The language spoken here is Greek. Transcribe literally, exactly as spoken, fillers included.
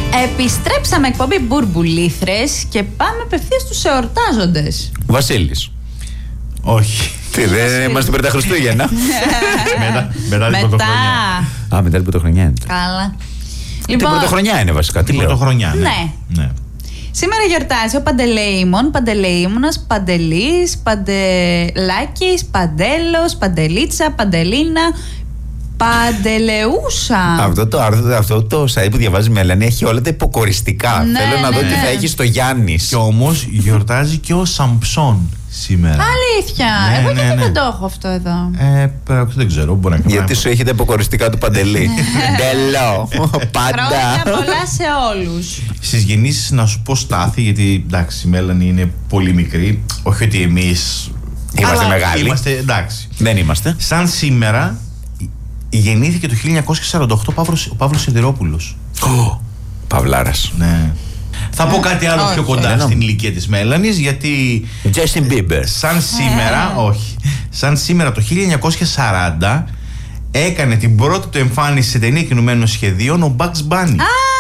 Επιστρέψαμε εκπομπή Μπουρμπουλήθρες και πάμε απευθείας στους εορτάζοντες. Βασίλης. Όχι. Τι, δεν είμαστε πριν τα Χριστούγεννα. μετά, μετά την πρωτοχρονιά. Α, μετά την πρωτοχρονιά είναι. Καλά. Την πρωτοχρονιά είναι βασικά. Τι Την λέω. πρωτοχρονιά, ναι. Ναι. ναι. Σήμερα γιορτάζει ο Παντελεήμων, Παντελεήμονας, Παντελής, Παντελάκης, Παντέλος, Παντελίτσα, Παντελίνα, Παντελεούσα. Αυτό το, αυτό το site που διαβάζει Μελανή έχει όλα τα υποκοριστικά. Ναι, Θέλω να ναι, δω ναι. τι θα έχει στο Γιάννης. Και όμως γιορτάζει και ο Σαμψόν σήμερα. Αλήθεια. Ναι, Εγώ ναι, γιατί ναι. δεν το έχω αυτό εδώ. Ε, δεν ξέρω, μπορεί να Γιατί σου έχει τα υποκοριστικά του Παντελή. Ντελό. Πάντα. Χρόνια πολλά σε όλους. Στις γεννήσεις να σου πω Στάθη, γιατί εντάξει η Μέλανη είναι πολύ μικρή. Όχι ότι εμείς Είμαστε αλλά μεγάλοι. Είμαστε εντάξει. Δεν είμαστε. Σαν σήμερα γεννήθηκε το χίλια εννιακόσια σαράντα οκτώ ο Παύλος, ο Παύλος Σιδηρόπουλος. Παυλάρας. Ναι. Θα πω κάτι άλλο όχι. πιο κοντά Ένα. στην ηλικία της Μέλανης, γιατί Justin Bieber. σαν σήμερα, όχι, σαν σήμερα το χίλια εννιακόσια σαράντα έκανε την πρώτη του εμφάνιση σε ταινία κινουμένων σχεδίων ο Bugs Bunny. Α,